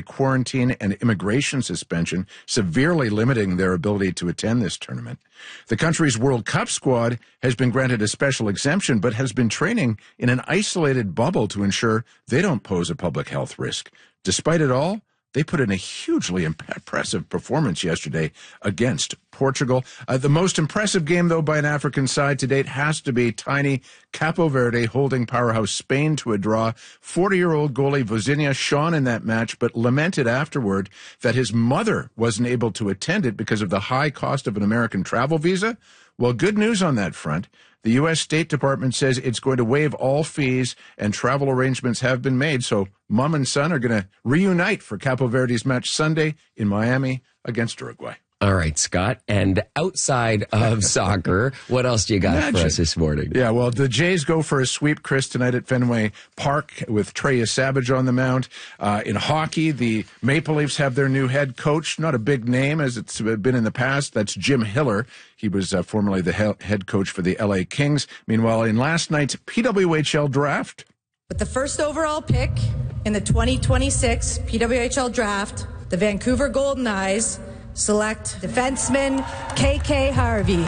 quarantine and immigration suspension, severely limiting their ability to attend this tournament. The country's World Cup squad has been granted a special exemption, but has been training in an isolated bubble to ensure they don't pose a public health risk. Despite it all, they put in a hugely impressive performance yesterday against Portugal. The most impressive game, though, by an African side to date has to be tiny Capo Verde holding powerhouse Spain to a draw. 40-year-old goalie Vozinha shone in that match, but lamented afterward that his mother wasn't able to attend it because of the high cost of an American travel visa. Well, good news on that front. The U.S. State Department says it's going to waive all fees and travel arrangements have been made. So mom and son are going to reunite for Capo Verde's match Sunday in Miami against Uruguay. All right, Scott. And outside of soccer, what else do you got for us this morning? Yeah, well, the Jays go for a sweep, Chris, tonight at Fenway Park with Trey Savage on the mound. In hockey, the Maple Leafs have their new head coach. Not a big name as it's been in the past. That's Jim Hiller. He was formerly the head coach for the LA Kings. Meanwhile, in last night's PWHL draft, with the first overall pick in the 2026 PWHL draft, the Vancouver Golden Knights select defenseman KK Harvey.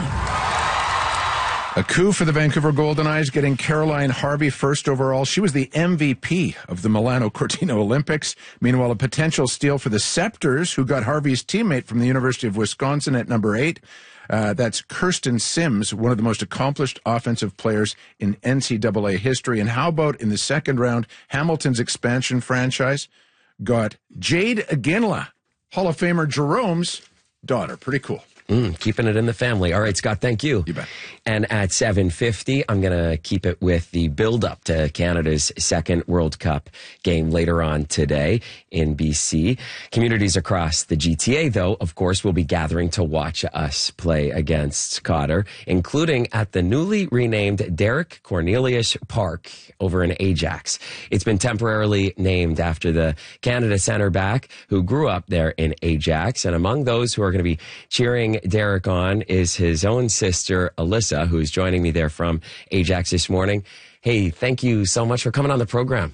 A coup for the Vancouver Golden Knights, getting Caroline Harvey first overall. She was the MVP of the Milano Cortina Olympics. Meanwhile, a potential steal for the Scepters, who got Harvey's teammate from the University of Wisconsin at number 8. That's Kirsten Sims, one of the most accomplished offensive players in NCAA history. And how about in the second round, Hamilton's expansion franchise got Jade Aginla, Hall of Famer Jerome's daughter. Pretty cool. Keeping it in the family. All right, Scott, thank you. You bet. And at 7:50, I'm going to keep it with the build-up to Canada's second World Cup game later on today in BC. Communities across the GTA, though, of course, will be gathering to watch us play against Cotter, including at the newly renamed Derek Cornelius Park over in Ajax. It's been temporarily named after the Canada center back who grew up there in Ajax. And among those who are going to be cheering Derek on is his own sister, Alyssa, who's joining me there from Ajax this morning. Hey, thank you so much for coming on the program.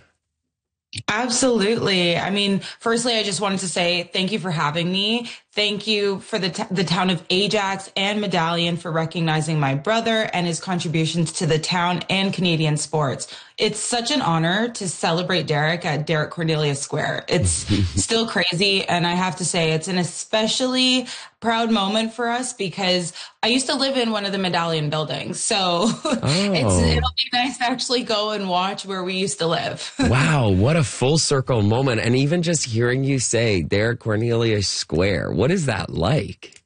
Absolutely. I mean, firstly, I just wanted to say thank you for having me. Thank you for the town of Ajax and Medallion for recognizing my brother and his contributions to the town and Canadian sports. It's such an honor to celebrate Derek at Derek Cornelius Square. It's still crazy. And I have to say it's an especially proud moment for us because I used to live in one of the Medallion buildings. So it'll be nice to actually go and watch where we used to live. Wow. What a full circle moment. And even just hearing you say Derek Cornelius Square, what is that like?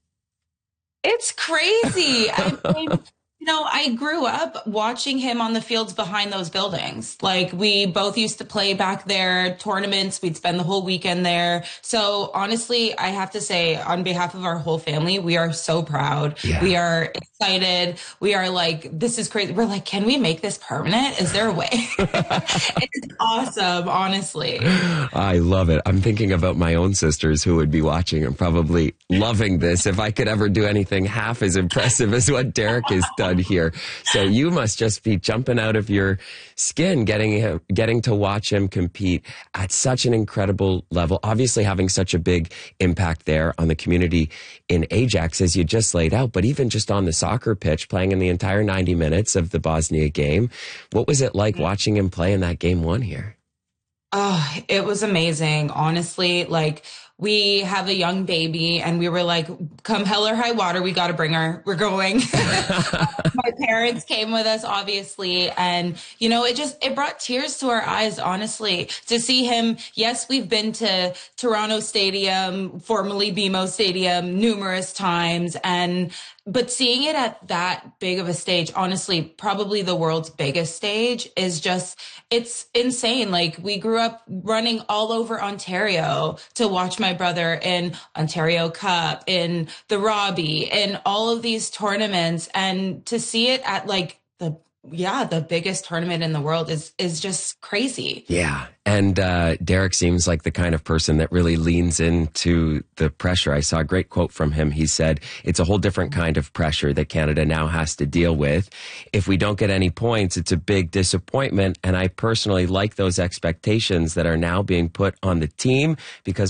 It's crazy. I mean, I grew up watching him on the fields behind those buildings. Like, we both used to play back there, tournaments. We'd spend the whole weekend there. So honestly, I have to say, on behalf of our whole family, we are so proud. Yeah. We are excited. We are like, this is crazy. We're like, can we make this permanent? Is there a way? It's awesome, honestly. I love it. I'm thinking about my own sisters who would be watching and probably loving this if I could ever do anything half as impressive as what Derek has done here. So you must just be jumping out of your skin getting to watch him compete at such an incredible level, obviously having such a big impact there on the community in Ajax, as you just laid out, but even just on the soccer pitch, playing in the entire 90 minutes of the Bosnia game. What was it like watching him play in that game 1 here? Oh, it was amazing. Honestly, like, we have a young baby and we were like, come hell or high water, we got to bring her. We're going. My parents came with us, obviously. And, it brought tears to our eyes, honestly, to see him. Yes, we've been to Toronto Stadium, formerly BMO Stadium, numerous times. But seeing it at that big of a stage, honestly, probably the world's biggest stage, is just, it's insane. Like, we grew up running all over Ontario to watch my brother in Ontario Cup, in the Robbie, in all of these tournaments. And to see it at the biggest tournament in the world is just crazy. Yeah. And Derek seems like the kind of person that really leans into the pressure. I saw a great quote from him. He said, it's a whole different kind of pressure that Canada now has to deal with. If we don't get any points, it's a big disappointment. And I personally like those expectations that are now being put on the team because